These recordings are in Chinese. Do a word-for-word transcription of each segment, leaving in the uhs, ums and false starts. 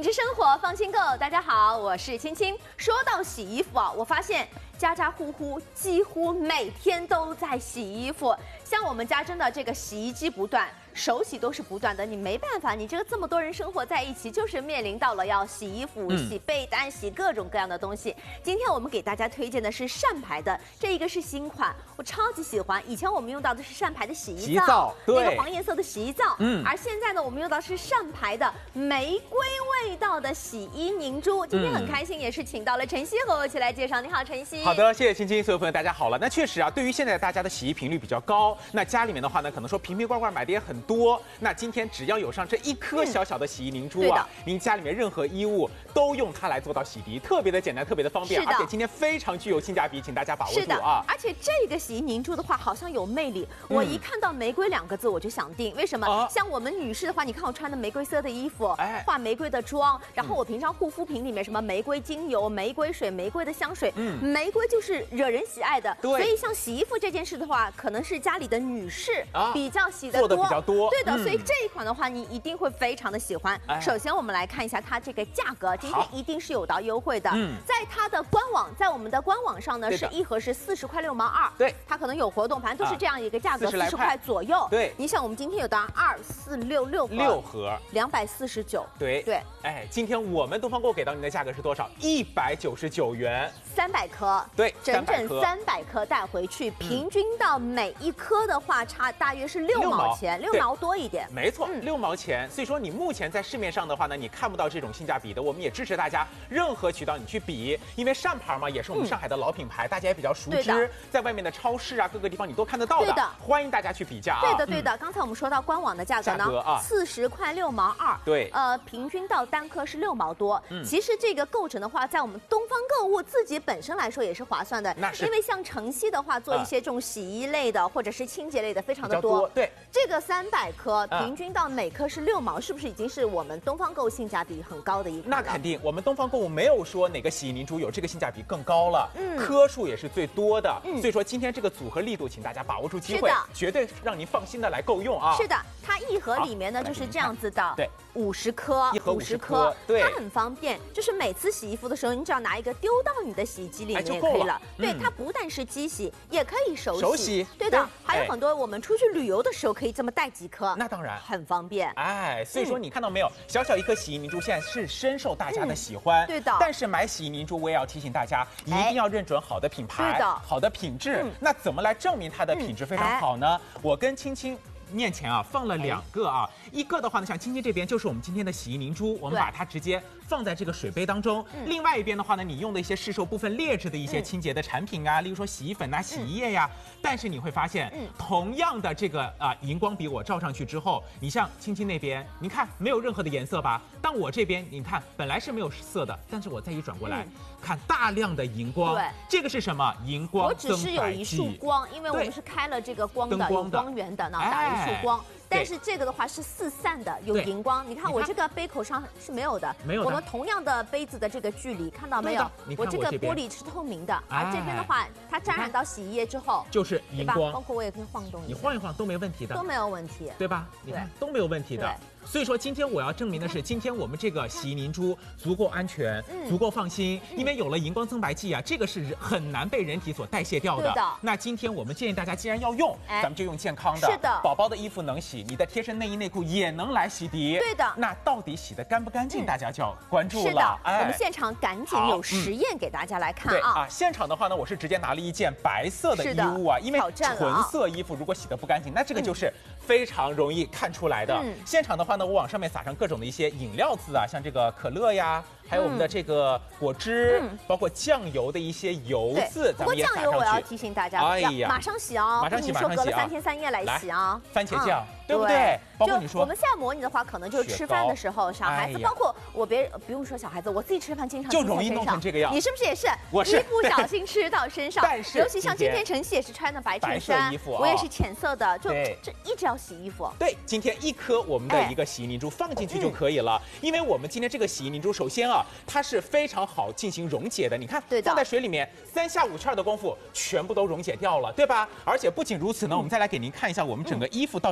质生活放心购，大家好，我是青青。说到洗衣服啊，我发现家家户户几乎每天都在洗衣服。像我们家真的这个洗衣机不断，手洗都是不断的，你没办法，你这个这么多人生活在一起，就是面临到了要洗衣服、嗯、洗被单、洗各种各样的东西。今天我们给大家推荐的是善牌的，这一个是新款，我超级喜欢。以前我们用到的是善牌的洗衣皂， 洗衣皂对那个黄颜色的洗衣皂，嗯，而现在呢，我们用到是善牌的玫瑰味道的洗衣凝珠。今天很开心，也是请到了晨曦和我一起来介绍。你好，晨曦。 好的，谢谢青青，所有朋友大家好了。那确实啊，对于现在大家的洗衣频率比较高，那家里面的话呢，可能说瓶瓶罐罐买的也很多。那今天只要有上这一颗小小的洗衣凝珠啊，嗯、您家里面任何衣物都用它来做到洗涤，特别的简单，特别的方便，而且今天非常具有性价比，请大家把握住啊！ 而且这个洗衣凝珠的话，好像有魅力。嗯、我一看到玫瑰两个字，我就想订。为什么？啊、像我们女士的话，你看我穿的玫瑰色的衣服，哎，化玫瑰的妆，然后我平常护肤品里面什么玫瑰精油、玫瑰水、玫瑰的香水，嗯，玫瑰就是惹人喜爱的。对，所以像洗衣服这件事的话，可能是家里的女士比较洗的多， 做的比较多。 对的，嗯、所以这一款的话，你一定会非常的喜欢。哎、首先，我们来看一下它这个价格，今天一定是有到优惠的。嗯，在它的官网，在我们的官网上呢，是一盒是四十块六毛二。对，它可能有活动，反正都是这样一个价格，四十块左右。对，你想我们今天有到二四六六盒， 六盒， 两百四十九。 对对，哎，今天我们东方购给到您的价格是多少？一百九十九元， 三百颗。对，整整三百颗带回去，平均到每一颗的话，差大约是六毛钱，六毛多一点。 没错，六毛钱。所以说你目前在市面上的话呢，你看不到这种性价比的。我们也支持大家任何渠道你去比，因为善牌嘛也是我们上海的老品牌，嗯、大家也比较熟知，在外面的超市啊各个地方你都看得到的。对的，欢迎大家去比价啊。 对的，对的。嗯、刚才我们说到官网的价格呢，四十块六毛二。 对， 呃，平均到单颗是六毛多。嗯，其实这个构成的话，在我们东方购物自己本身来说也是划算的。那是因为像晨曦的话，做一些这种洗衣类的、呃、或者是清洁类的非常的多。 对， 这个三百颗平均到每颗是六毛，是不是已经是我们东方购物性价比很高的一款了？ 那肯定，我们东方购物没有说哪个洗衣凝珠有这个性价比更高了，嗯，颗数也是最多的，嗯，所以说今天这个组合力度，请大家把握住机会，绝对让您放心的来购用啊。 是的，它一盒里面呢就是这样子的， 对， 五十颗， 一盒五十颗，对， 它很方便，就是每次洗衣服的时候，你只要拿一个丢到你的洗衣机里面就可以了。对，它不但是机洗，也可以手洗， 手洗， 对的，还有很多我们出去旅游的时候可以这么带几颗， 那当然很方便。 哎，所以说你看到没有，小小一颗洗衣凝珠现在是深受大家的喜欢， 对的。 但是买洗衣凝珠，我也要提醒大家，一定要认准好的品牌，对的，好的品质。那怎么来证明它的品质非常好呢？我跟青青面前啊放了两个啊，一个的话呢，像青青这边就是我们今天的洗衣凝珠，我们把它直接放在这个水杯当中。另外一边的话呢，你用的一些市售部分劣质的一些清洁的产品啊，例如说洗衣粉啊、洗衣液呀，但是你会发现，同样的这个啊荧光笔我照上去之后，你像青青那边，你看没有任何的颜色吧？但我这边你看本来是没有色的，但是我再一转过来，看大量的荧光，对，这个是什么？荧光增白剂。我只是有一束光，因为我们是开了这个光的，有光源的，那打一束光。但是这个的话是四散的，有荧光。你看我这个杯口上是没有的，没有的。我们同样的杯子的这个距离，看到没有？我这个玻璃是透明的，而这边的话，它沾染到洗衣液之后， 就是荧光。 包括我也可以晃动一下， 你晃一晃都没问题的， 都没有问题， 对吧？你看都没有问题的。所以说，今天我要证明的是，今天我们这个洗衣凝珠足够安全，足够放心，因为有了荧光增白剂啊，这个是很难被人体所代谢掉的。那今天我们建议大家，既然要用，咱们就用健康的。是的，宝宝的衣服能洗，你的贴身内衣内裤也能来洗涤。对的。那到底洗得干不干净，大家就要关注了。是的， 我们现场赶紧有实验给大家来看啊。 啊，现场的话呢，我是直接拿了一件白色的衣物啊，因为纯色衣服如果洗得不干净，那这个就是非常容易看出来的。现场的话呢，我往上面撒上各种的一些饮料渍啊，像这个可乐呀，还有我们的这个果汁，嗯、包括酱油的一些油渍，咱们也撒上去。 不过酱油我要提醒大家，哎呀，马上洗哦， 马上洗，马上洗啊！ 隔了三天三夜来洗啊！ 番茄酱，嗯、对不对？包括你说， 我们现在模拟的话，可能就是吃饭的时候，小孩子，包括我别不用说小孩子，我自己吃饭经常就容易弄成这个样。 你是不是也是？ 我是一不小心吃到身上， 但是尤其像今天晨曦也是穿的白衬衫， 衣服， 我也是浅色的，就这一直要洗衣服。 对，今天一颗我们的一个洗衣凝珠放进去就可以了，因为我们今天这个洗衣凝珠，首先啊，它是非常好进行溶解的。你看，放在水里面三下五除二的功夫，全部都溶解掉了，对吧？而且不仅如此呢，我们再来给您看一下我们整个衣服到底能洗干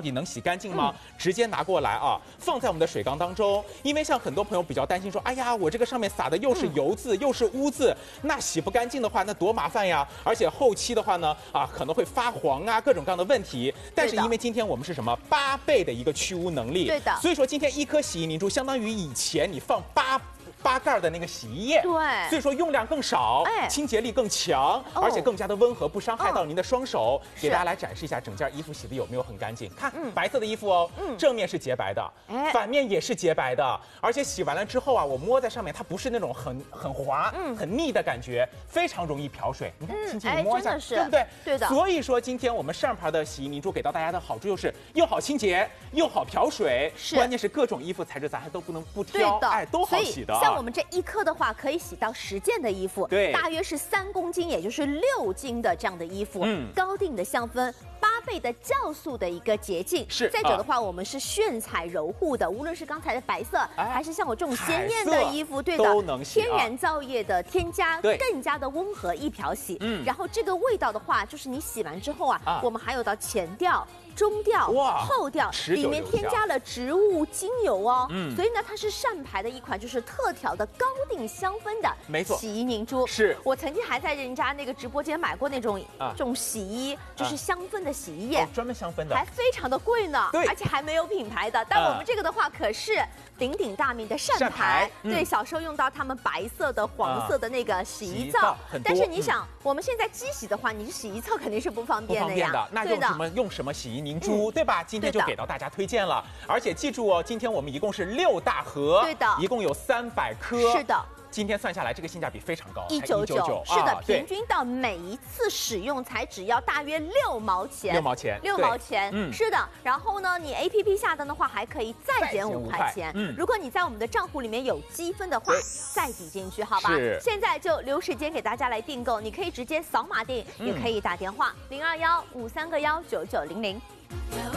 干净吗？嗯、直接拿过来啊，放在我们的水缸当中。因为像很多朋友比较担心说，哎呀，我这个上面撒的又是油渍、嗯、又是污渍，那洗不干净的话，那多麻烦呀！而且后期的话呢，啊，可能会发黄啊，各种各样的问题。但是因为今天我们是什么八倍的一个去污能力， 对的， 所以说今天一颗洗衣凝珠相当于以前你放八。八盖的那个洗衣液， 对， 所以说用量更少，哎，清洁力更强，哦、而且更加的温和，不伤害到您的双手。哦、给大家来展示一下整件衣服洗的有没有很干净。看，嗯、白色的衣服哦，嗯、正面是洁白的，哎，反面也是洁白的，而且洗完了之后啊，我摸在上面，它不是那种很很滑、嗯、很腻的感觉，非常容易漂水。你看，轻轻摸一下，对不对？ 对的。 所以说今天我们上牌的洗衣凝珠给到大家的好处就是又好清洁，又好漂水，是，关键是各种衣服材质咱还都不能不挑，哎，都好洗的。 像我们这一颗的话，可以洗到十件的衣服， 对， 大约是三公斤，也就是六斤的这样的衣服。嗯，高定的香氛。八倍的酵素的一个洁净， 是。 再者的话，啊、我们是炫彩柔护的，无论是刚才的白色，哎、还是像我这种鲜艳的衣服，对的， 都能洗、啊。 天然皂液的添加， 对， 更加的温和易漂洗。嗯，然后这个味道的话，就是你洗完之后啊，啊我们还有到前调。中调、后调，里面添加了植物精油哦，嗯，所以呢，它是上牌的一款就是特调的高定香氛的， 没错， 洗衣凝珠。 是我曾经还在人家那个直播间买过那种啊这种洗衣，就是香氛的洗衣液， 哦、专门香氛的， 还非常的贵呢， 对， 而且还没有品牌的。但我们这个的话可是鼎鼎大名的上牌，嗯、对，小时候用到他们白色的、黄色的那个洗衣皂， 嗯、 但是你想，嗯、我们现在机洗的话，你洗衣皂肯定是不方便的呀， 的那用什么用什么洗衣凝珠，嗯、对吧？今天就给到大家推荐了，而且记住哦，今天我们一共是六大盒， 对的， 一共有三百颗， 是的。 今天算下来，这个性价比非常高， 一九九，是的，平均到每一次使用才只要大约六毛钱， 六毛钱， 六毛钱，嗯，是的。然后呢，你 A P P 下单的话，还可以再减五块钱。嗯，如果你在我们的账户里面有积分的话，再抵进去，好吧？ 是。 现在就留时间给大家来订购，你可以直接扫码订，也可以打电话零二幺五三个幺九九零零。